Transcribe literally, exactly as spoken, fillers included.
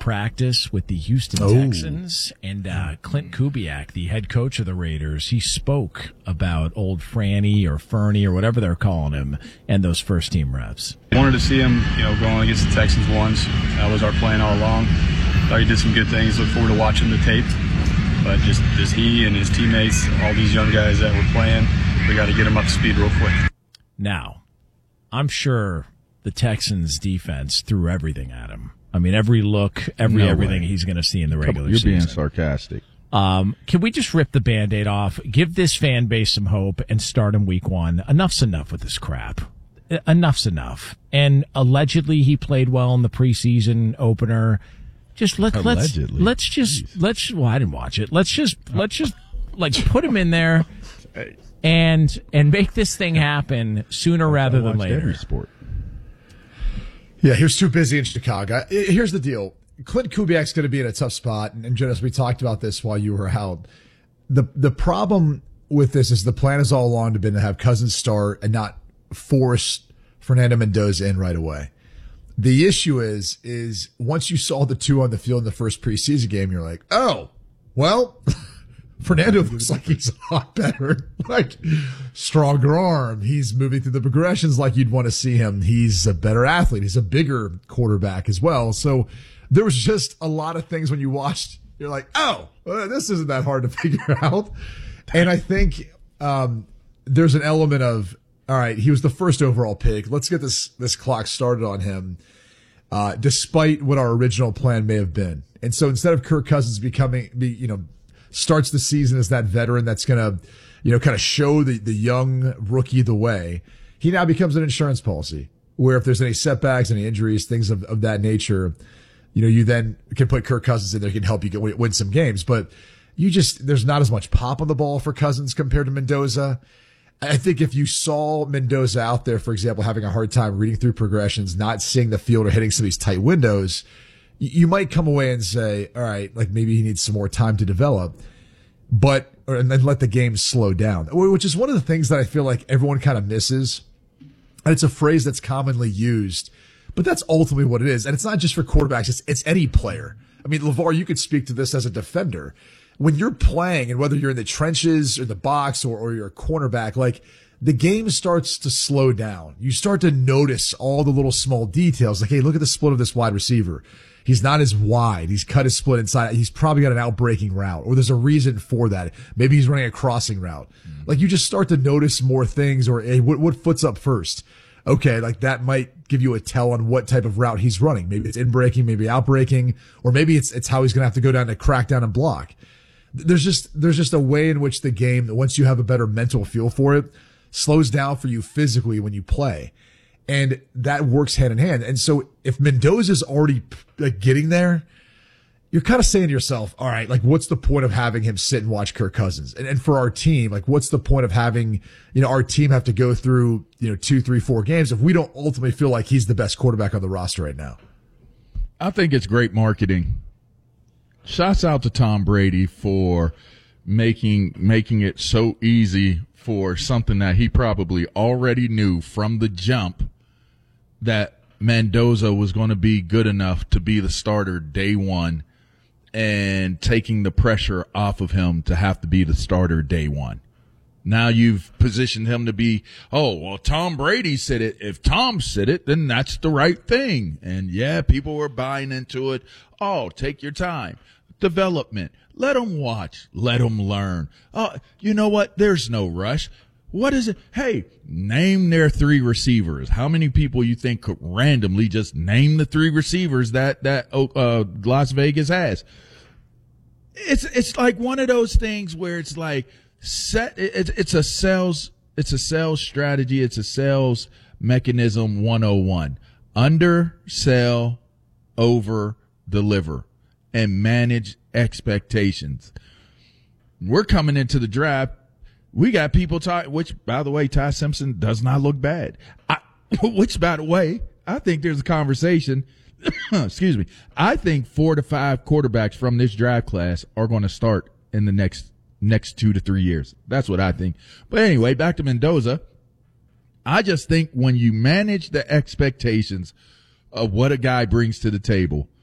practice with the Houston oh. Texans, and uh, Clint Kubiak, the head coach of the Raiders, he spoke about old Franny or Fernie or whatever they're calling him and those first team reps. Wanted to see him, you know, going against the Texans once. That was our plan all along. Thought he did some good things. Look forward to watching the tape. But just, just he and his teammates, all these young guys that were playing, we got to get them up to speed real quick. Now, I'm sure the Texans defense threw everything at him. I mean, every look, every no everything way. he's going to see in the regular You're season. You're being sarcastic. Um, can we just rip the Band-Aid off, give this fan base some hope, and start him week one? Enough's enough with this crap. Enough's enough. And allegedly he played well in the preseason opener. Just let, let's let's just Jeez. let's. Well, I didn't watch it. Let's just let's just like put him in there and and make this thing happen sooner rather than later. Every sport. Yeah, he was too busy in Chicago. Here's the deal: Clint Kubiak's going to be in a tough spot, and Jonas, we talked about this while you were out. the The problem with this is the plan has all along been to have Cousins start and not force Fernando Mendoza in right away. The issue is, is once you saw the two on the field in the first preseason game, you're like, oh, well, Fernando looks like he's a lot better, like stronger arm. He's moving through the progressions like you'd want to see him. He's a better athlete. He's a bigger quarterback as well. So there was just a lot of things when you watched, you're like, oh, well, this isn't that hard to figure out. And I think, um, there's an element of, all right, he was the first overall pick. Let's get this this clock started on him, uh, despite what our original plan may have been. And so instead of Kirk Cousins becoming, be, you know, starts the season as that veteran that's going to, you know, kind of show the, the young rookie the way, he now becomes an insurance policy where if there's any setbacks, any injuries, things of, of that nature, you know, you then can put Kirk Cousins in there, can help you get, win some games. But you just, there's not as much pop on the ball for Cousins compared to Mendoza. I think if you saw Mendoza out there, for example, having a hard time reading through progressions, not seeing the field or hitting some of these tight windows, you might come away and say, all right, like maybe he needs some more time to develop, but, or, and then let the game slow down, which is one of the things that I feel like everyone kind of misses. And it's a phrase that's commonly used, but that's ultimately what it is. And it's not just for quarterbacks. It's, it's any player. I mean, LeVar, you could speak to this as a defender. When you're playing, and whether you're in the trenches or the box or, or you're a cornerback, like the game starts to slow down. You start to notice all the little small details. Like, hey, look at the split of this wide receiver. He's not as wide. He's cut his split inside. He's probably got an outbreaking route, or there's a reason for that. Maybe he's running a crossing route. Mm-hmm. Like you just start to notice more things, or hey, what, what foot's up first? Okay, like that might give you a tell on what type of route he's running. Maybe it's in breaking, maybe out breaking, or maybe it's it's how he's going to have to go down to crack down and block. There's just, there's just a way in which the game, once you have a better mental feel for it, slows down for you physically when you play. And that works hand in hand. And so if Mendoza's already like getting there, you're kind of saying to yourself, all right, like what's the point of having him sit and watch Kirk Cousins? And, and for our team, like what's the point of having, you know, our team have to go through, you know, two, three, four games if we don't ultimately feel like he's the best quarterback on the roster right now? I think it's great marketing. Shouts out to Tom Brady for making making it so easy for something that he probably already knew from the jump that Mendoza was going to be good enough to be the starter day one, and taking the pressure off of him to have to be the starter day one. Now you've positioned him to be, oh, well, Tom Brady said it. If Tom said it, then that's the right thing. And yeah, people were buying into it. Oh, take your time. Development. Let them watch. Let them learn. Oh, you know what? There's no rush. What is it? Hey, name their three receivers. How many people you think could randomly just name the three receivers that, that, uh, Las Vegas has? It's, it's like one of those things where it's like set, it's, it's a sales, it's a sales strategy. It's a sales mechanism one oh one. Undersell, over deliver, and manage expectations. We're coming into the draft. We got people talking, which, by the way, Ty Simpson does not look bad. I, which, by the way, I think there's a conversation. Excuse me. I think four to five quarterbacks from this draft class are going to start in the next next two to three years. That's what I think. But anyway, back to Mendoza. I just think when you manage the expectations of what a guy brings to the table,